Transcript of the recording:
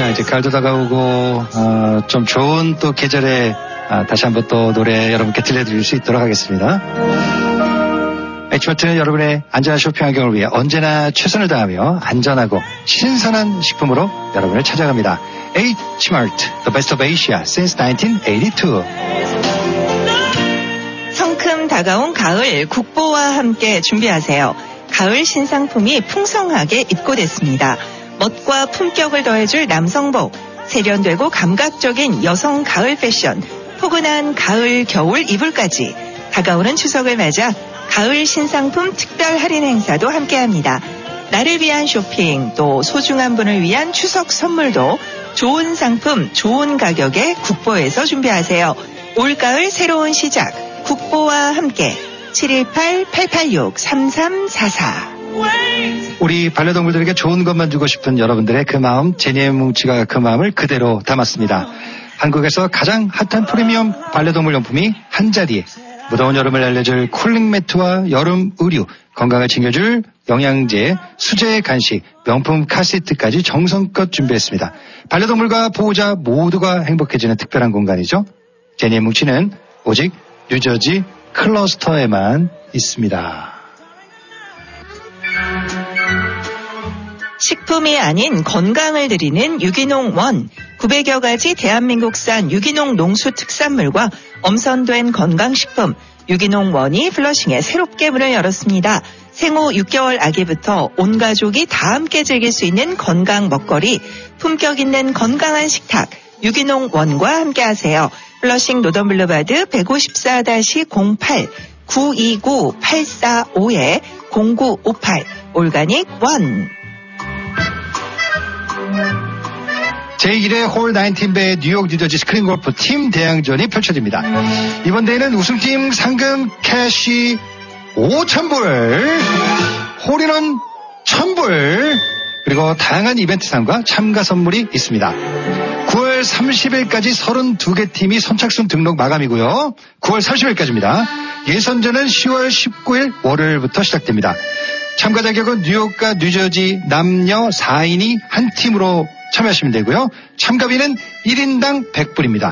자, 이제 가을도 다가오고, 좀 좋은 또 계절에, 다시 한번 또 노래 여러분께 들려드릴 수 있도록 하겠습니다. H마트는 여러분의 안전한 쇼핑 환경을 위해 언제나 최선을 다하며 안전하고 신선한 식품으로 여러분을 찾아갑니다. Hmart, the best of Asia since 1982. 성큼 다가온 가을 국보와 함께 준비하세요. 가을 신상품이 풍성하게 입고됐습니다. 멋과 품격을 더해줄 남성복, 세련되고 감각적인 여성 가을 패션, 포근한 가을 겨울 이불까지 다가오는 추석을 맞아 가을 신상품 특별 할인 행사도 함께합니다. 나를 위한 쇼핑, 또 소중한 분을 위한 추석 선물도 좋은 상품, 좋은 가격에 국보에서 준비하세요. 올가을 새로운 시작, 국보와 함께 718-886-3344. 우리 반려동물들에게 좋은 것만 주고 싶은 여러분들의 그 마음, 제니의 뭉치가 그 마음을 그대로 담았습니다. 한국에서 가장 핫한 프리미엄 반려동물 용품이 한자리에, 무더운 여름을 알려줄 쿨링 매트와 여름 의류, 건강을 챙겨줄 영양제, 수제 간식, 명품 카시트까지 정성껏 준비했습니다. 반려동물과 보호자 모두가 행복해지는 특별한 공간이죠. 제니의 뭉치는 오직 뉴저지 클러스터에만 있습니다. 식품이 아닌 건강을 드리는 유기농 원. 900여 가지 대한민국산 유기농 농수 특산물과 엄선된 건강식품 유기농 원이 플러싱에 새롭게 문을 열었습니다. 생후 6개월 아기부터 온 가족이 다 함께 즐길 수 있는 건강 먹거리, 품격 있는 건강한 식탁 유기농 원과 함께하세요. 플러싱 노던블루바드 154-08 929-845-0958 올가닉 원. 제1회 홀 19배의 뉴욕 뉴저지 스크린 골프 팀 대항전이 펼쳐집니다. 이번 대회는 우승팀 상금 캐시 5,000불, 홀인원 1,000불, 그리고 다양한 이벤트상과 참가 선물이 있습니다. 9월 30일까지 32개 팀이 선착순 등록 마감이고요. 9월 30일까지입니다. 예선전은 10월 19일 월요일부터 시작됩니다. 참가 자격은 뉴욕과 뉴저지 남녀 4인이 한 팀으로 참여하시면 되고요. 참가비는 1인당 100불입니다.